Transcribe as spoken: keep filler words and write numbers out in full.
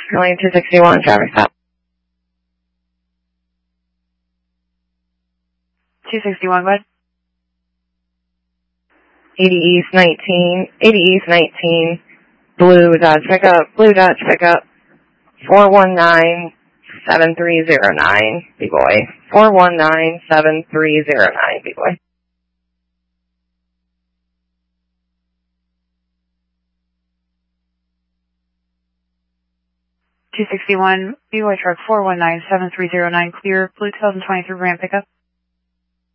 Going two sixty-one, traffic stop. two sixty-one, bud. eighty East nineteen, eighty East nineteen, blue Dodge pickup, blue Dodge pickup, four one nine, seven three zero nine, B-boy. four one nine, seven three zero nine, B-boy. two sixty-one, B-boy truck four one nine, seven three zero nine, clear, blue two thousand twenty-three Ram pickup.